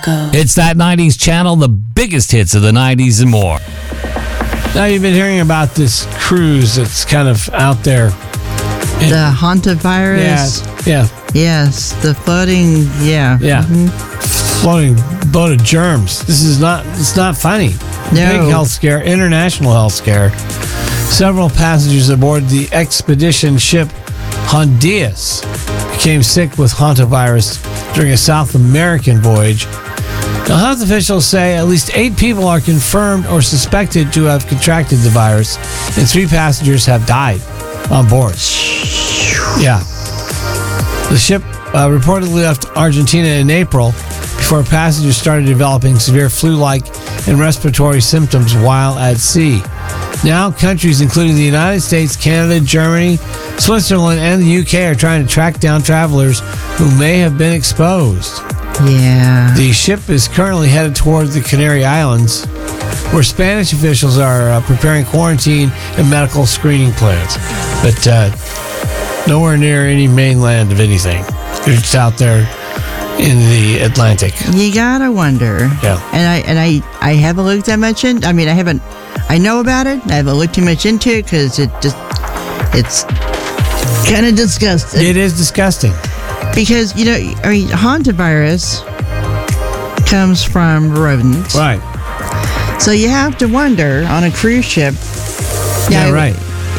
It's That 90s Channel, the biggest hits of the 90s and more. Now, you've been hearing about this cruise that's kind of out there. The hantavirus. Yeah. Yes, the floating. Yeah. Yeah. Floating boat of germs. It's not funny. No. Big health scare, international health scare. Several passengers aboard the expedition ship Hondias became sick with hantavirus during a South American voyage. Now, health officials say at least 8 people are confirmed or suspected to have contracted the virus, and 3 passengers have died on board. Yeah. The ship reportedly left Argentina in April before passengers started developing severe flu-like and respiratory symptoms while at sea. Now, countries including the United States, Canada, Germany, Switzerland, and the UK are trying to track down travelers who may have been exposed. Yeah. The ship is currently headed toward the Canary Islands, where Spanish officials are preparing quarantine and medical screening plans. But nowhere near any mainland of anything. It's out there in the Atlantic. You gotta wonder. Yeah. And I haven't looked that much in. I mean, I know about it. I haven't looked too much into it because it's kind of disgusting. It is disgusting. Because, hantavirus comes from rodents. Right. So you have to wonder on a cruise ship. Yeah, right.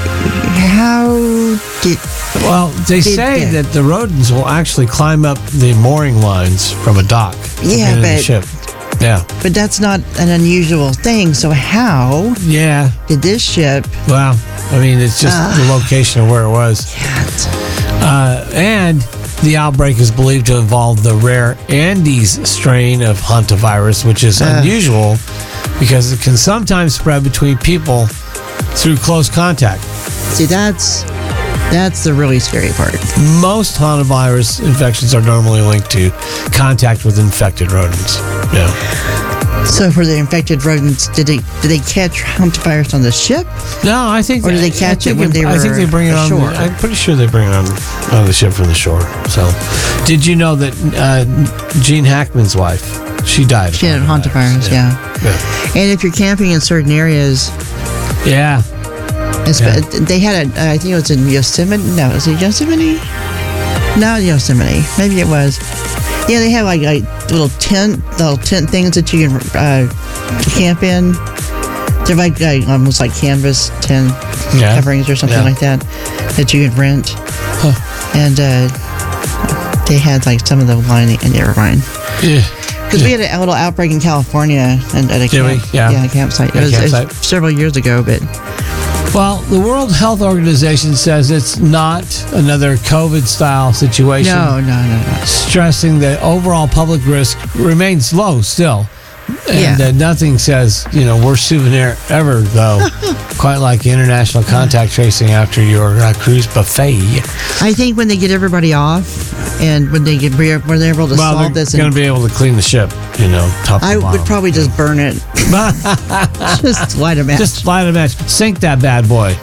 How did... Well, they say that the rodents will actually climb up the mooring lines from a dock to get in the ship. Yeah. But that's not an unusual thing. So how did this ship... Well, I mean, it's just the location of where it was. And the outbreak is believed to involve the rare Andes strain of hantavirus, which is unusual because it can sometimes spread between people through close contact. See, that's the really scary part. Most hantavirus infections are normally linked to contact with infected rodents. Yeah. So for the infected rodents, did they catch hantavirus on the ship? No, I think. Or did they catch it when they were I think they bring it on ashore? I'm pretty sure they bring it on the ship from the shore. So, did you know that Gene Hackman's wife, she died? She had hantavirus. Yeah. And if you're camping in certain areas, they had it. I think it was in Yosemite. No, was it Yosemite? Not Yosemite. Maybe it was. Yeah, they have like little tent things that you can camp in. They're like almost like canvas tent coverings or something like that you can rent. And they had like some of the lining. And never mind. Because we had a little outbreak in California and at a campsite. It was several years ago, but. Well, the World Health Organization says it's not another COVID-style situation. No. Stressing that overall public risk remains low still. And nothing says, worst souvenir ever, though, quite like international contact tracing after your cruise buffet. I think when they get everybody off and when they're able to solve this. They're going to be able to clean the ship, top I to bottom. would probably just burn it. Just light a match. Just light a match. Sink that bad boy.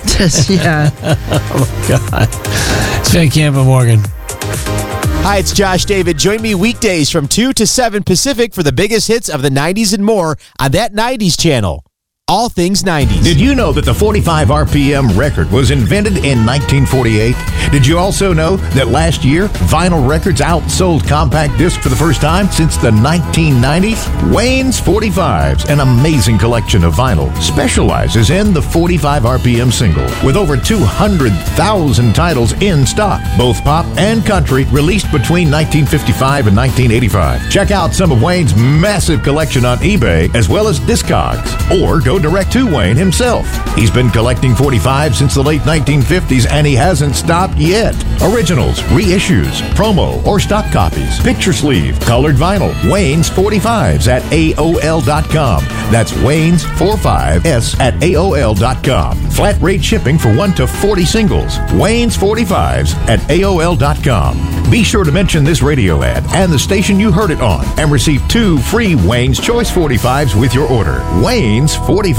Oh, my God. It's Van Camp and Morgan. Hi, it's Josh David. Join me weekdays from 2 to 7 Pacific for the biggest hits of the 90s and more on That 90s Channel. All things 90s. Did you know that the 45 RPM record was invented in 1948? Did you also know that last year, vinyl records outsold compact disc for the first time since the 1990s? Wayne's 45s, an amazing collection of vinyl, specializes in the 45 RPM single with over 200,000 titles in stock, both pop and country, released between 1955 and 1985. Check out some of Wayne's massive collection on eBay as well as Discogs, or go direct to Wayne himself. He's been collecting 45 since the late 1950s and he hasn't stopped yet. Originals, reissues, promo or stock copies, picture sleeve, colored vinyl. Wayne's 45s at AOL.com. That's Wayne's 45s at AOL.com. Flat rate shipping for 1 to 40 singles. Wayne's 45s at AOL.com. Be sure to mention this radio ad and the station you heard it on and receive 2 free Wayne's Choice 45s with your order. Wayne's 45s.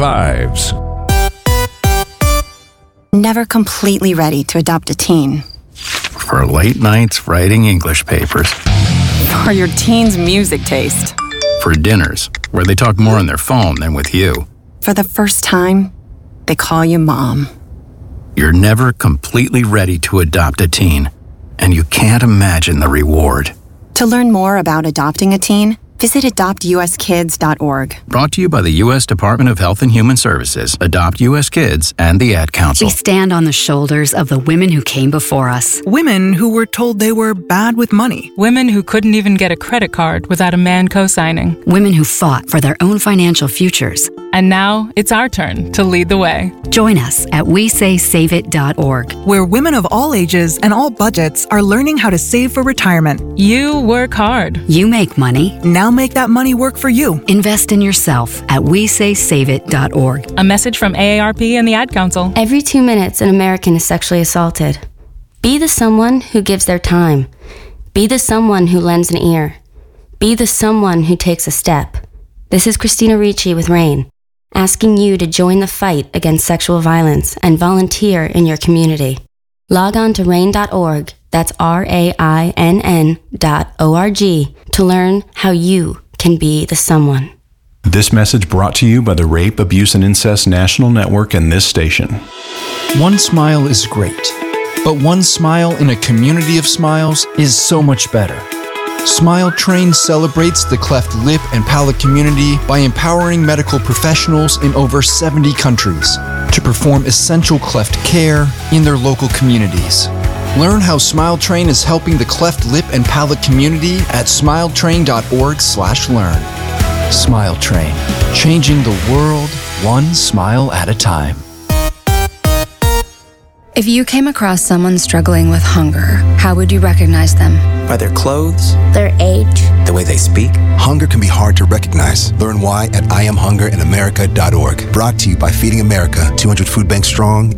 Never completely ready to adopt a teen. For late nights writing English papers. For your teen's music taste. For dinners, where they talk more on their phone than with you. For the first time, they call you mom. You're never completely ready to adopt a teen, and you can't imagine the reward. To learn more about adopting a teen, visit adoptuskids.org. Brought to you by the U.S. Department of Health and Human Services, Adopt U.S. Kids, and the Ad Council. We stand on the shoulders of the women who came before us. Women who were told they were bad with money. Women who couldn't even get a credit card without a man co-signing. Women who fought for their own financial futures. And now it's our turn to lead the way. Join us at WeSaySaveIt.org, where women of all ages and all budgets are learning how to save for retirement. You work hard. You make money. Now make that money work for you. Invest in yourself at WeSaySaveIt.org. A message from AARP and the Ad Council. Every 2 minutes, an American is sexually assaulted. Be the someone who gives their time. Be the someone who lends an ear. Be the someone who takes a step. This is Christina Ricci with RAIN, asking you to join the fight against sexual violence and volunteer in your community. Log on to RAIN.org, that's RAINN.org, to learn how you can be the someone. This message brought to you by the Rape, Abuse, and Incest National Network and this station. One smile is great, but one smile in a community of smiles is so much better. Smile Train celebrates the cleft lip and palate community by empowering medical professionals in over 70 countries to perform essential cleft care in their local communities. Learn how Smile Train is helping the cleft lip and palate community at smiletrain.org/learn. Smile Train, changing the world one smile at a time. If you came across someone struggling with hunger, how would you recognize them? By their clothes, their age, the way they speak. Hunger can be hard to recognize. Learn why at IamHungerInAmerica.org. Brought to you by Feeding America, 200 food banks strong